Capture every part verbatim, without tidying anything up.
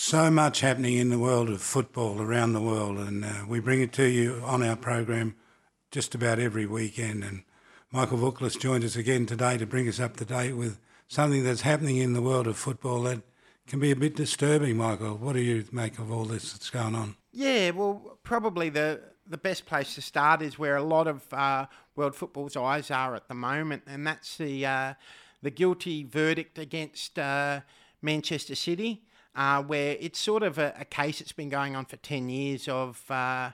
So much happening in the world of football around the world, and uh, we bring it to you on our program just about every weekend. And Michael Vuklis joined us again today to bring us up to date with something that's happening in the world of football that can be a bit disturbing. Michael, what do you make of all this that's going on? Yeah, well, probably the the best place to start is where a lot of uh, world football's eyes are at the moment, and that's the uh, the guilty verdict against uh, Manchester City. Uh, where it's sort of a, a case that's been going on for ten years of uh,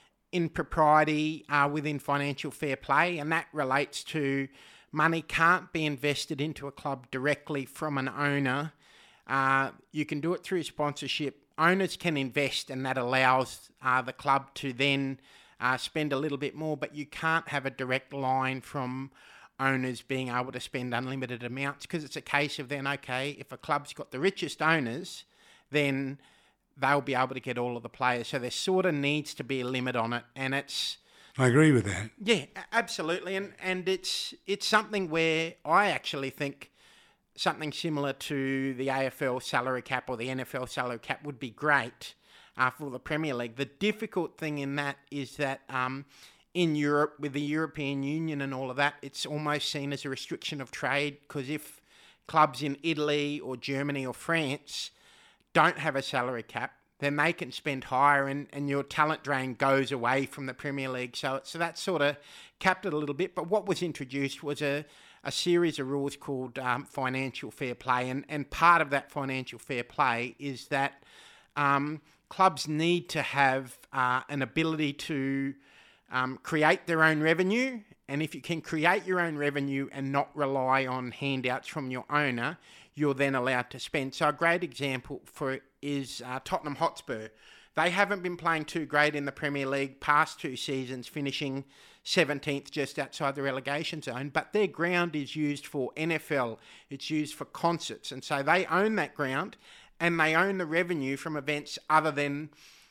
impropriety uh, within financial fair play, and that relates to money can't be invested into a club directly from an owner. Uh, you can do it through sponsorship. Owners can invest, and that allows uh, the club to then uh, spend a little bit more, but you can't have a direct line from owners being able to spend unlimited amounts, because it's a case of then, okay, if a club's got the richest owners, then they'll be able to get all of the players. So there sort of needs to be a limit on it, and it's... I agree with that. Yeah, absolutely, and and it's it's something where I actually think something similar to the A F L salary cap or the N F L salary cap would be great uh, for the Premier League. The difficult thing in that is that um, in Europe, with the European Union and all of that, it's almost seen as a restriction of trade, because if clubs in Italy or Germany or France don't have a salary cap, then they can spend higher, and, and your talent drain goes away from the Premier League. So so that sort of capped it a little bit. But what was introduced was a, a series of rules called um, financial fair play. And, and part of that financial fair play is that um, clubs need to have uh, an ability to um, create their own revenue. And if you can create your own revenue and not rely on handouts from your owner, you're then allowed to spend. So a great example for it is uh, Tottenham Hotspur. They haven't been playing too great in the Premier League past two seasons, finishing seventeenth just outside the relegation zone, but their ground is used for N F L. It's used for concerts, and so they own that ground, and they own the revenue from events other than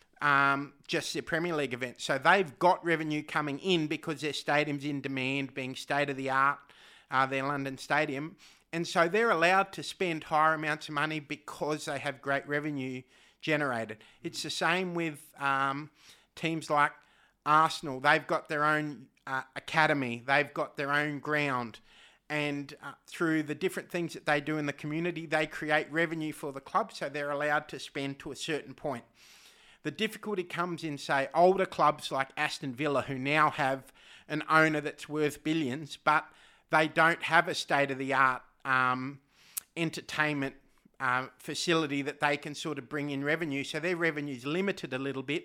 um, just their Premier League events. So they've got revenue coming in because their stadium's in demand, being state-of-the-art, uh, their London Stadium. And so they're allowed to spend higher amounts of money because they have great revenue generated. It's the same with um, teams like Arsenal. They've got their own uh, academy. They've got their own ground. And uh, through the different things that they do in the community, they create revenue for the club, so they're allowed to spend to a certain point. The difficulty comes in, say, older clubs like Aston Villa, who now have an owner that's worth billions, but they don't have a state-of-the-art Um, entertainment uh, facility that they can sort of bring in revenue. So their revenue is limited a little bit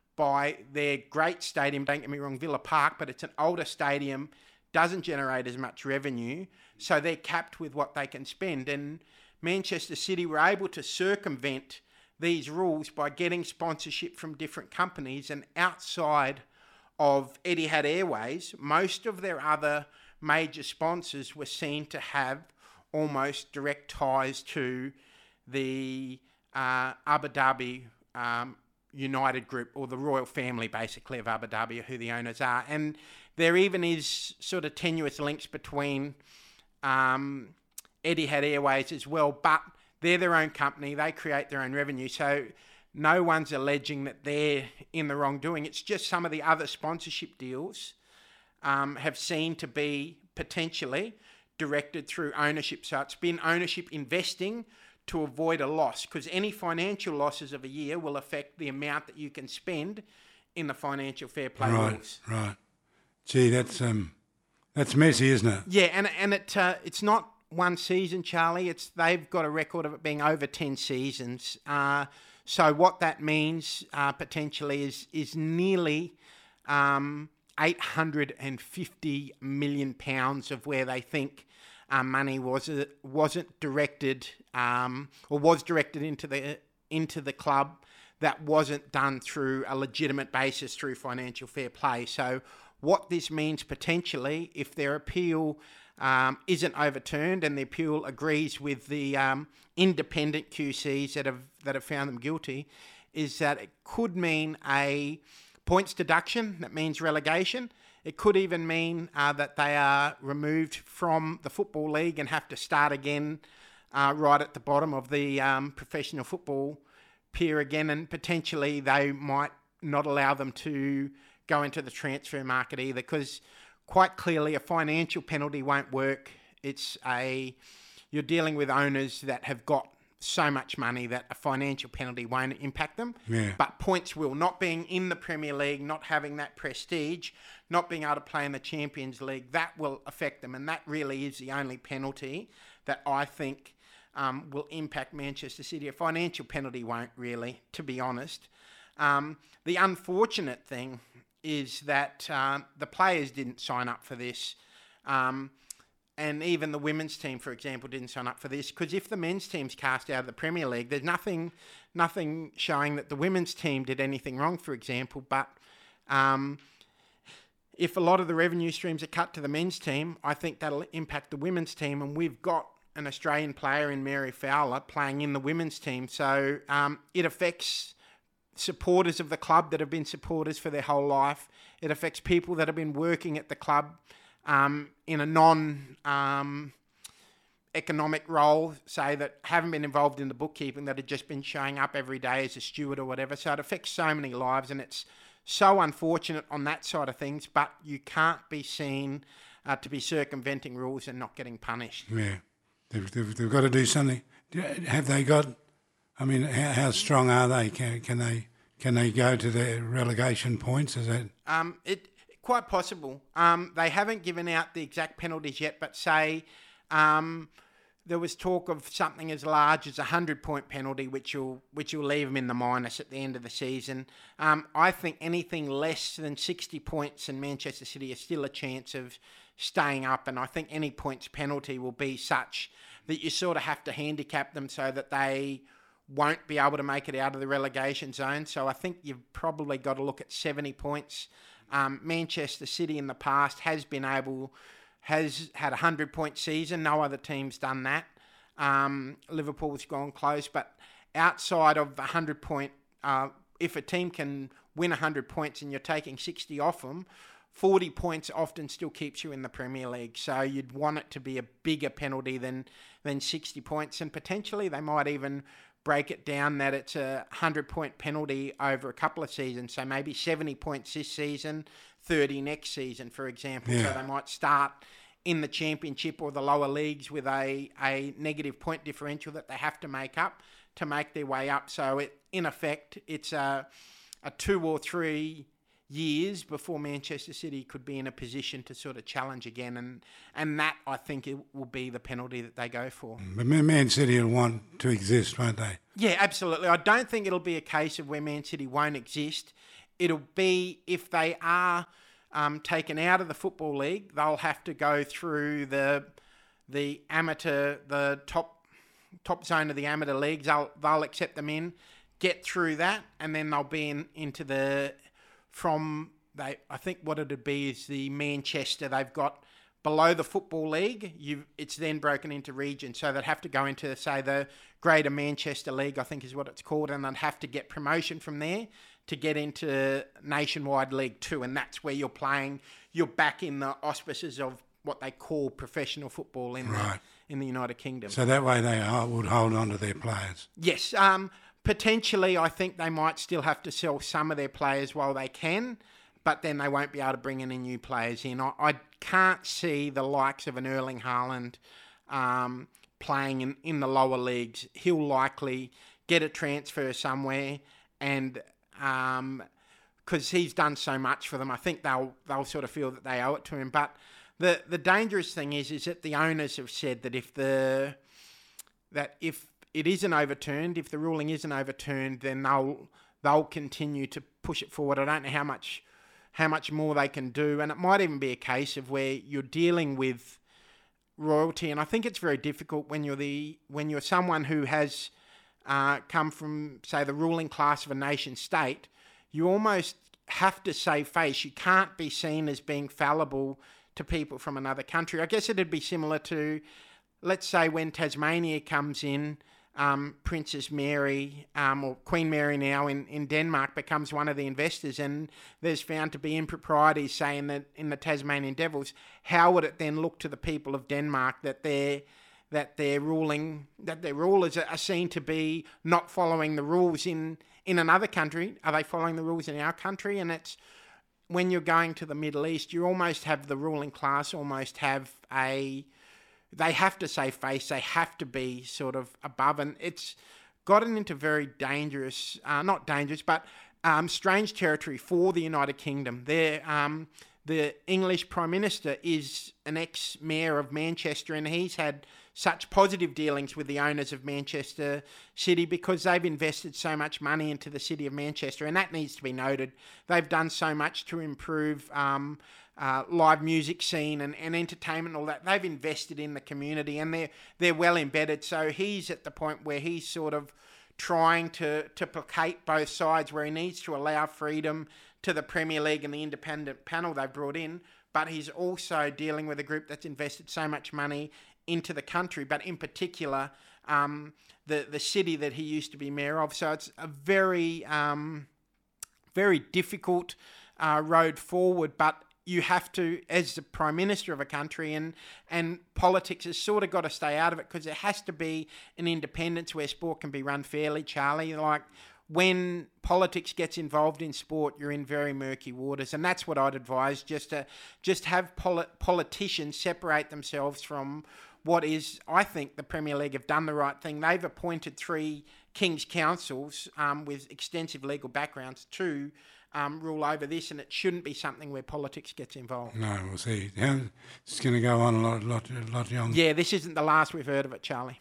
by their great stadium. Don't get me wrong, Villa Park, but it's an older stadium, doesn't generate as much revenue. So they're capped with what they can spend. And Manchester City were able to circumvent these rules by getting sponsorship from different companies. And outside of Etihad Airways, most of their other major sponsors were seen to have almost direct ties to the uh, Abu Dhabi um, United Group, or the royal family, basically, of Abu Dhabi, who the owners are. And there even is sort of tenuous links between um, Etihad Airways as well, but they're their own company. They create their own revenue. So no one's alleging that they're in the wrongdoing. It's just some of the other sponsorship deals um, have seen to be potentially directed through ownership. So it's been ownership investing to avoid a loss, because any financial losses of a year will affect the amount that you can spend in the financial fair play right, rules. Right, Gee, that's um, that's messy, isn't it? Yeah, and and it uh, it's not one season, Charlie. It's they've got a record of it being over ten seasons. Uh, so what that means uh, potentially is is nearly um, eight hundred fifty million pounds of where they think uh, money was uh, wasn't directed um, or was directed into the into the club that wasn't done through a legitimate basis through financial fair play. So what this means potentially, if their appeal um, isn't overturned and the appeal agrees with the um, independent Q Cs that have that have found them guilty, is that it could mean a points deduction. That means relegation. It could even mean uh, that they are removed from the Football League and have to start again uh, right at the bottom of the um, professional football appear again, and potentially they might not allow them to go into the transfer market either, because quite clearly a financial penalty won't work. It's a you're dealing with owners that have got so much money that a financial penalty won't impact them. Yeah. But points will. Not being in the Premier League, not having that prestige, not being able to play in the Champions League, that will affect them. And that really is the only penalty that I think um, will impact Manchester City. A financial penalty won't really, to be honest. Um, the unfortunate thing is that uh, the players didn't sign up for this. Um, and even the women's team, for example, didn't sign up for this, because if the men's team's cast out of the Premier League, there's nothing nothing showing that the women's team did anything wrong, for example. But um, if a lot of the revenue streams are cut to the men's team, I think that'll impact the women's team. And we've got an Australian player in Mary Fowler playing in the women's team. So um, it affects supporters of the club that have been supporters for their whole life. It affects people that have been working at the club um, in a non um, economic role, say, that haven't been involved in the bookkeeping, that have just been showing up every day as a steward or whatever. So it affects so many lives, and it's so unfortunate on that side of things, but you can't be seen uh, to be circumventing rules and not getting punished. Yeah, they've, they've, they've got to do something. Have they got... I mean, how, how strong are they? Can, can they can they go to the relegation points? Is that um, it quite possible? Um, they haven't given out the exact penalties yet, but say um, there was talk of something as large as a hundred-point penalty, which will which will leave them in the minus at the end of the season. Um, I think anything less than sixty points in Manchester City is still a chance of staying up, and I think any points penalty will be such that you sort of have to handicap them so that they won't be able to make it out of the relegation zone. So I think you've probably got to look at seventy points. Um, Manchester City in the past has been able, has had a hundred-point season. No other team's done that. Um, Liverpool's gone close, but outside of the hundred-point, uh, if a team can win one hundred points and you're taking sixty off them, forty points often still keeps you in the Premier League. So you'd want it to be a bigger penalty than, than sixty points, and potentially they might even break it down that it's a hundred-point penalty over a couple of seasons. So maybe seventy points this season, thirty next season, for example. Yeah. So they might start in the Championship or the lower leagues with a, a negative point differential that they have to make up to make their way up. So it, in effect, it's a, a two or three years before Manchester City could be in a position to sort of challenge again, and and that, I think, it will be the penalty that they go for. But Man City will want to exist, won't they? Yeah, absolutely. I don't think it'll be a case of where Man City won't exist. It'll be if they are um, taken out of the Football League, they'll have to go through the the amateur, the top top zone of the amateur leagues. They'll they'll accept them in, get through that, and then they'll be in, into the From they, I think what it'd be is the Manchester. They've got below the Football League. You, it's then broken into regions, so they'd have to go into, say, the Greater Manchester League, I think is what it's called, and they'd have to get promotion from there to get into Nationwide League Two, and that's where you're playing. You're back in the auspices of what they call professional football in Right. the, in the United Kingdom. So that way they ho- would hold on to their players. Yes. Um, potentially, I think they might still have to sell some of their players while they can, but then they won't be able to bring any new players in. I, I can't see the likes of an Erling Haaland um, playing in, in the lower leagues. He'll likely get a transfer somewhere, and um, because he's done so much for them, I think they'll they'll sort of feel that they owe it to him. But the the dangerous thing is is that the owners have said that if the that if it isn't overturned, if the ruling isn't overturned, then they'll they'll continue to push it forward. I don't know how much how much more they can do, and it might even be a case of where you're dealing with royalty, and I think it's very difficult when you're the when you're someone who has uh, come from, say, the ruling class of a nation state. You almost have to save face. You can't be seen as being fallible to people from another country. I guess it'd be similar to, let's say, when Tasmania comes in, um, Princess Mary, um, or Queen Mary now in, in Denmark, becomes one of the investors, and there's found to be improprieties, say, in the, in the Tasmanian Devils. How would it then look to the people of Denmark that their that their ruling, that their rulers are seen to be not following the rules in, in another country. Are they following the rules in our country? And it's when you're going to the Middle East, you almost have the ruling class almost have a, they have to save face, they have to be sort of above, and it's gotten into very dangerous, uh, not dangerous, but um, strange territory for the United Kingdom. They're, um, the English Prime Minister is an ex-mayor of Manchester, and he's had such positive dealings with the owners of Manchester City because they've invested so much money into the city of Manchester, and that needs to be noted. They've done so much to improve um, uh, live music scene and, and entertainment and all that. They've invested in the community, and they're, they're well embedded. So he's at the point where he's sort of trying to, to placate both sides, where he needs to allow freedom to the Premier League and the independent panel they've brought in, but he's also dealing with a group that's invested so much money into the country, but in particular, um, the, the city that he used to be mayor of. So it's a very, um, very difficult uh, road forward, but you have to, as the Prime Minister of a country, and and politics has sort of got to stay out of it, because there has to be an independence where sport can be run fairly, Charlie. Like, when politics gets involved in sport, you're in very murky waters, and that's what I'd advise, just to just have poli- politicians separate themselves from what is, I think the Premier League have done the right thing. They've appointed three King's Councils um, with extensive legal backgrounds to um, rule over this, and it shouldn't be something where politics gets involved. No, we'll see. Yeah, it's going to go on a lot, lot, lot longer. Yeah, this isn't the last we've heard of it, Charlie.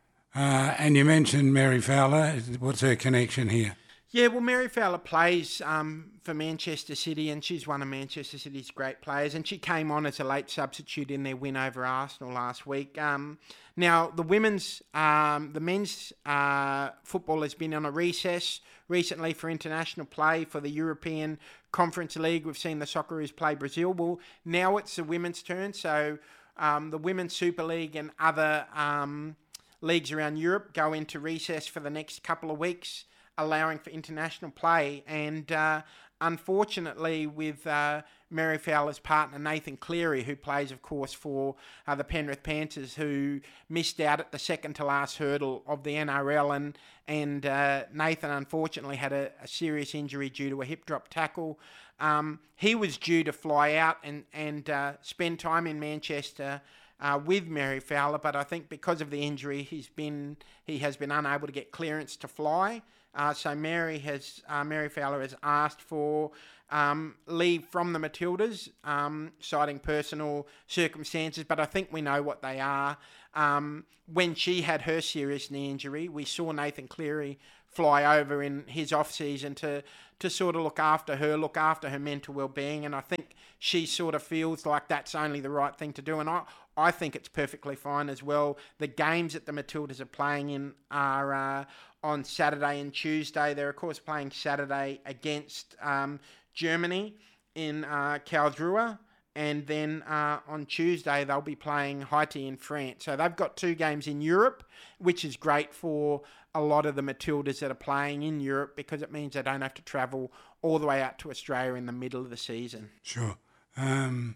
Uh, and you mentioned Mary Fowler. What's her connection here? Yeah, well, Mary Fowler plays um, for Manchester City, and she's one of Manchester City's great players, and she came on as a late substitute in their win over Arsenal last week. Um, now, the women's, um, the men's uh, football has been on a recess recently for international play for the European Conference League. We've seen the Socceroos play Brazil. Well, now it's the women's turn, so um, the Women's Super League and other um, leagues around Europe go into recess for the next couple of weeks, allowing for international play. And uh, unfortunately, with uh, Mary Fowler's partner, Nathan Cleary, who plays, of course, for uh, the Penrith Panthers, who missed out at the second to last hurdle of the N R L. And, and uh, Nathan, unfortunately, had a, a serious injury due to a hip drop tackle. Um, he was due to fly out and, and uh, spend time in Manchester Uh, with Mary Fowler, but I think because of the injury, he's been he has been unable to get clearance to fly. Uh, so Mary has uh, Mary Fowler has asked for um, leave from the Matildas, um, citing personal circumstances. But I think we know what they are. Um, when she had her serious knee injury, we saw Nathan Cleary fly over in his off season to to sort of look after her, look after her mental well-being, and I think she sort of feels like that's only the right thing to do, and I, I think it's perfectly fine as well. The games that the Matildas are playing in are uh, on Saturday and Tuesday. They're, of course, playing Saturday against um, Germany in uh, Karlsruhe, and then uh, on Tuesday they'll be playing Haiti in France. So they've got two games in Europe, which is great for a lot of the Matildas that are playing in Europe, because it means they don't have to travel all the way out to Australia in the middle of the season. Sure. Um,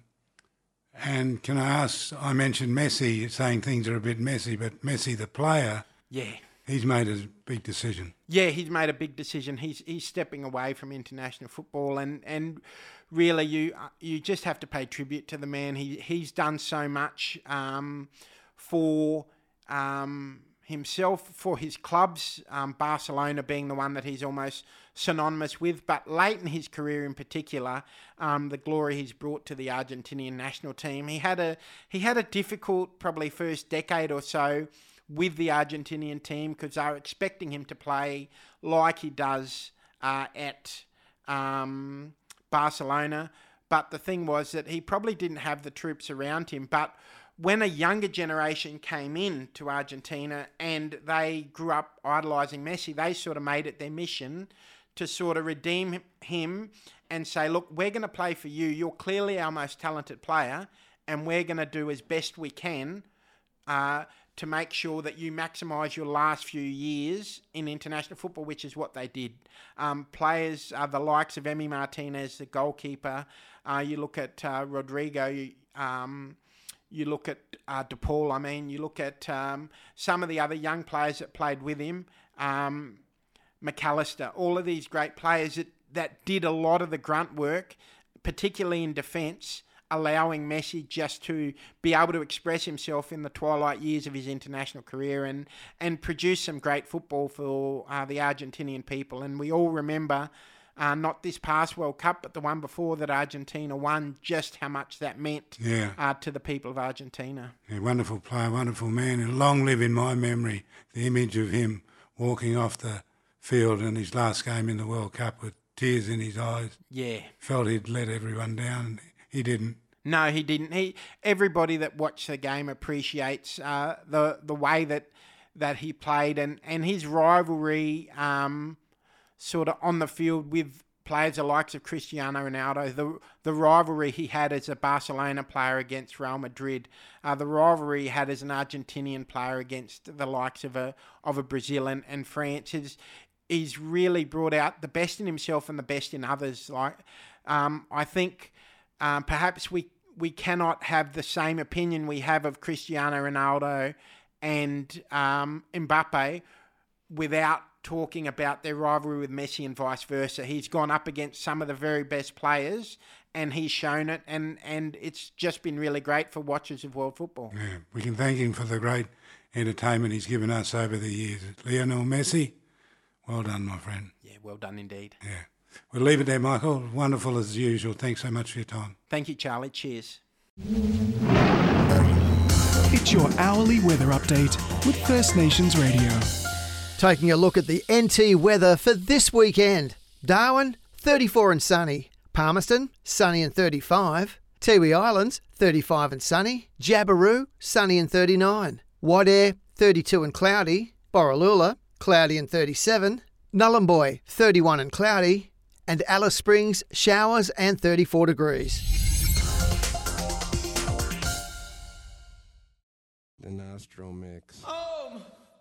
and can I ask, I mentioned Messi, saying things are a bit messy, but Messi, the player, Yeah. he's made a big decision. Yeah, he's made a big decision. He's he's stepping away from international football, and, and really you you just have to pay tribute to the man. He he's done so much um, for um, himself, for his clubs, um, Barcelona being the one that he's almost synonymous with, but late in his career in particular, um, the glory he's brought to the Argentinian national team. He had a he had a difficult probably first decade or so with the Argentinian team, because they were expecting him to play like he does uh, at um, Barcelona. But the thing was that he probably didn't have the troops around him. But when a younger generation came in to Argentina and they grew up idolising Messi, they sort of made it their mission to sort of redeem him and say, look, we're going to play for you. You're clearly our most talented player, and we're going to do as best we can uh, to make sure that you maximise your last few years in international football, which is what they did. Um, players, uh, the likes of Emi Martinez, the goalkeeper, uh, you look at uh, Rodrigo, um, you look at uh, DePaul, I mean, you look at um, some of the other young players that played with him, um, McAllister, all of these great players that, that did a lot of the grunt work, particularly in defence, allowing Messi just to be able to express himself in the twilight years of his international career and, and produce some great football for uh, the Argentinian people. And we all remember, uh, not this past World Cup, but the one before that Argentina won, just how much that meant yeah. uh, to the people of Argentina. Yeah, wonderful player, wonderful man, and long live in my memory the image of him walking off the field in his last game in the World Cup with tears in his eyes. Yeah. Felt he'd let everyone down. He didn't. No, he didn't. He everybody that watched the game appreciates uh, the the way that that he played and, and his rivalry um, sort of on the field with players the likes of Cristiano Ronaldo, the the rivalry he had as a Barcelona player against Real Madrid, uh, the rivalry he had as an Argentinian player against the likes of a of a Brazil and, and France. Is he's really brought out the best in himself and the best in others. Like um, I think. Um, perhaps we, we cannot have the same opinion we have of Cristiano Ronaldo and um, Mbappe without talking about their rivalry with Messi and vice versa. He's gone up against some of the very best players and he's shown it, and, and it's just been really great for watchers of world football. Yeah, we can thank him for the great entertainment he's given us over the years. Lionel Messi, well done, my friend. Yeah, well done indeed. Yeah. We'll leave it there, Michael. Wonderful as usual. Thanks so much for your time. Thank you, Charlie. Cheers. It's your hourly weather update with First Nations Radio. Taking a look at the N T weather for this weekend. Darwin, thirty-four and sunny. Palmerston, sunny and thirty-five. Tiwi Islands, thirty-five and sunny. Jabiru, sunny and thirty-nine. Wadair, thirty-two and cloudy. Borroloola, cloudy and thirty-seven. Nullumboy, thirty-one and cloudy. And Alice Springs, showers and thirty-four degrees. The Nostro Mix. Home!